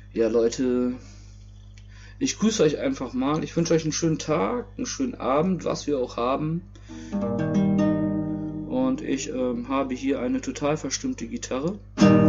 Ja, Leute, ich grüße euch einfach mal. Ich wünsche euch einen schönen Tag, einen schönen Abend, was wir auch haben. Und ich habe hier eine total verstimmte Gitarre.